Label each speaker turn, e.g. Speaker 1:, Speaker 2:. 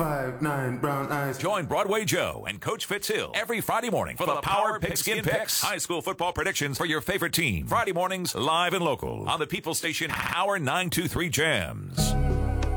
Speaker 1: 5'9", brown eyes.
Speaker 2: Join Broadway Joe and Coach Fitzhill every Friday morning for the Power Pigskin Picks. High school football predictions for your favorite team. Friday mornings, live and local on the People Station Power 923 Jams.